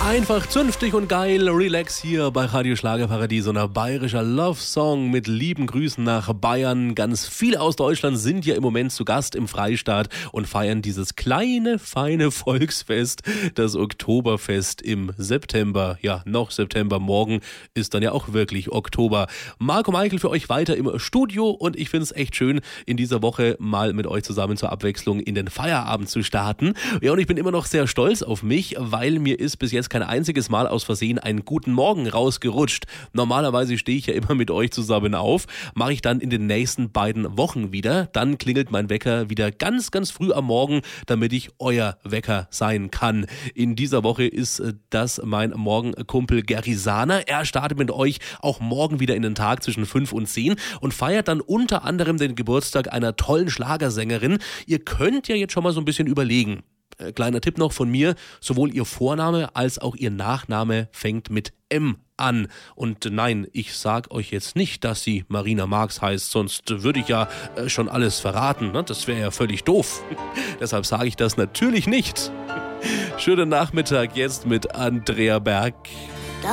Einfach zünftig und geil, relax hier bei Radio Schlagerparadies und ein bayerischer Love-Song mit lieben Grüßen nach Bayern. Ganz viele aus Deutschland sind ja im Moment zu Gast im Freistaat und feiern dieses kleine, feine Volksfest, das Oktoberfest im September. Ja, noch September, morgen ist dann ja auch wirklich Oktober. Marco Meichel für euch weiter im Studio und ich finde es echt schön, in dieser Woche mal mit euch zusammen zur Abwechslung in den Feierabend zu starten. Ja, und ich bin immer noch sehr stolz auf mich, weil mir ist bis jetzt kein einziges Mal aus Versehen einen guten Morgen rausgerutscht. Normalerweise stehe ich ja immer mit euch zusammen auf, mache ich dann in den nächsten beiden Wochen wieder. Dann klingelt mein Wecker wieder ganz, ganz früh am Morgen, damit ich euer Wecker sein kann. In dieser Woche ist das mein Morgenkumpel Gary Sahner. Er startet mit euch auch morgen wieder in den Tag zwischen 5 und 10 und feiert dann unter anderem den Geburtstag einer tollen Schlagersängerin. Ihr könnt ja jetzt schon mal so ein bisschen überlegen. Kleiner Tipp noch von mir, sowohl ihr Vorname als auch ihr Nachname fängt mit M an. Und nein, ich sag euch jetzt nicht, dass sie Marina Marx heißt, sonst würde ich ja schon alles verraten. Ne? Das wäre ja völlig doof. Deshalb sage ich das natürlich nicht. Schönen Nachmittag jetzt mit Andrea Berg.